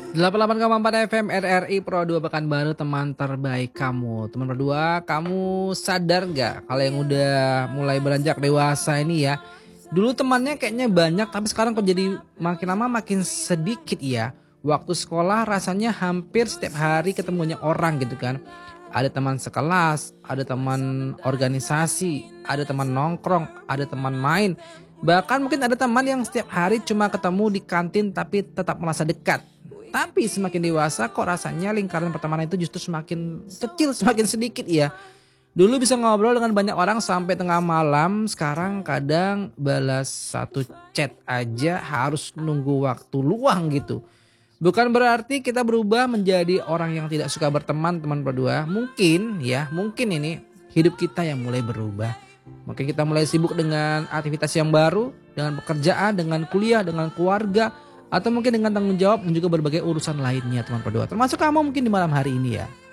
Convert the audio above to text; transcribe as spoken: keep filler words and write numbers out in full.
delapan puluh delapan koma empat F M R R I Pro dua Pekanbaru, teman terbaik kamu. Teman berdua, kamu sadar gak kalau yang udah mulai beranjak dewasa ini ya, dulu temannya kayaknya banyak tapi sekarang kok jadi makin lama makin sedikit ya. Waktu sekolah rasanya hampir setiap hari ketemunya orang gitu kan. Ada teman sekelas, ada teman organisasi, ada teman nongkrong, ada teman main. Bahkan mungkin ada teman yang setiap hari cuma ketemu di kantin tapi tetap merasa dekat. Tapi semakin dewasa kok rasanya lingkaran pertemanan itu justru semakin kecil, semakin sedikit ya. Dulu bisa ngobrol dengan banyak orang sampai tengah malam, sekarang kadang balas satu chat aja harus nunggu waktu luang gitu. Bukan berarti kita berubah menjadi orang yang tidak suka berteman, teman berdua. Mungkin ya, mungkin ini hidup kita yang mulai berubah. Mungkin kita mulai sibuk dengan aktivitas yang baru, dengan pekerjaan, dengan kuliah, dengan keluarga, atau mungkin dengan tanggung jawab dan juga berbagai urusan lainnya teman berdua. Termasuk kamu mungkin di malam hari ini ya.